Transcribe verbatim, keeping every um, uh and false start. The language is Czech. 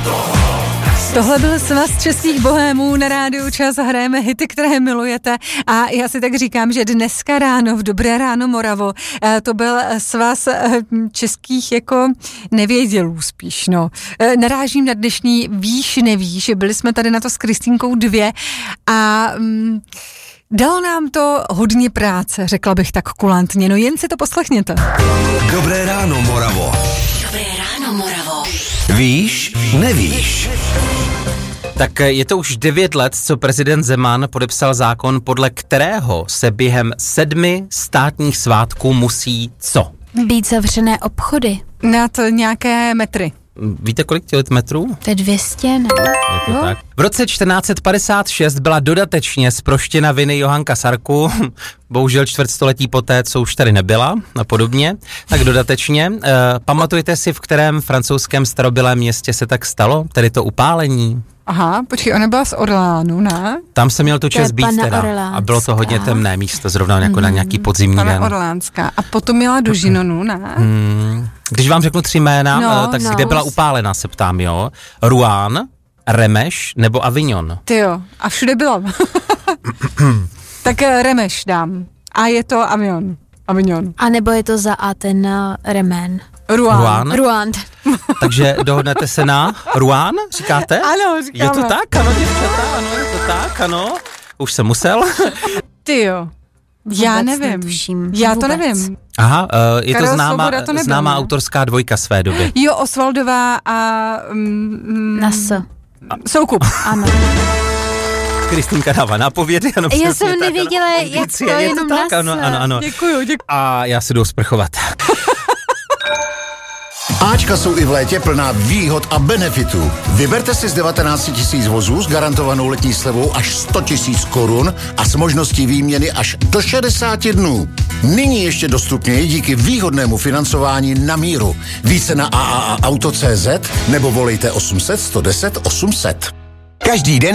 Tohle byl Svaz českých bohémů, na rádiu Čas hrajeme hity, které milujete a já si tak říkám, že dneska ráno v Dobré ráno Moravo to byl svaz českých jako nevědělů spíš, no. Narážím na dnešní víš, nevíš, byli jsme tady na to s Kristýnkou dvě a mm, dalo nám to hodně práce, řekla bych tak kulantně, no jen si to poslechněte. Dobré ráno Moravo. Dobré ráno Moravo. Víš, nevíš. Tak je to už devět let, co prezident Zeman podepsal zákon, podle kterého se během sedmi státních svátků musí co? Být zavřené obchody. Na to nějaké metry. Víte, kolik tělet metrů? To je dvě stě, ne? Je to tak. V roce čtrnáct set padesát šest byla dodatečně zproštěna viny Johanka Sarku, bohužel čtvrtstoletí poté, co už tady nebyla a podobně, tak dodatečně. E, pamatujete si, v kterém francouzském starobylém městě se tak stalo, tedy to upálení? Aha, počkej, ona byla z Orlánu, ne? Tam se měl tu To je čest být Panna teda Orleánská. a bylo to hodně temné místo, zrovna jako mm, na nějaký podzimní Pana den. Orlánská. A potom měla do Žinonu, ne? Hmm. Když vám řeknu tři jména, No, tak no. kde byla upálena, se ptám, jo? Rouen, Remeš nebo Avignon? Tyjo, a všude byla. Tak Remeš dám. A je to Avignon. Avignon. A nebo je to za A ten uh, Remen. Rouen. Rouen? Rouen. Takže dohodnete se na Rouen, říkáte? Ano, říkáme. Je to tak, ano, děvčata, ano, je to tak, ano. Už jsem musel. Tyjo. Já Vůbec nevím. netuším. Já to Vůbec. nevím. Aha, uh, je Karel to známá, Svoboda to nebyl, známá ne? autorská dvojka své doby. Jo, Osvaldová a... Mm, Na S. Soukup. Ano. Kristýnka dává nápovědy, ano, přesně Já jsem tak, nevěděla, ano. jak Indicie, to je jenom tak, na ano, S. ano, ano. Děkuju, děkuju. A já si jdu sprchovat. Ačka jsou i v létě plná výhod a benefitů. Vyberte si z devatenáct tisíc vozů s garantovanou letní slevou až sto tisíc korun a s možností výměny až do šedesát dnů. Nyní ještě dostupněji díky výhodnému financování na míru. Více na a a a auto tečka cé zet nebo volejte osm set sto deset osm set. Každý den